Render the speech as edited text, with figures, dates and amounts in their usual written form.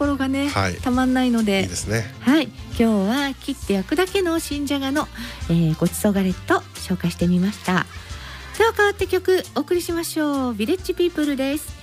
ころがね、 はい、 たまんないので、 いいですね。 はい、今日は切って焼くだけの新じゃがの、ごちそうガレット紹介してみました。では変わって曲お送りしましょう。ヴィレッジピープルです。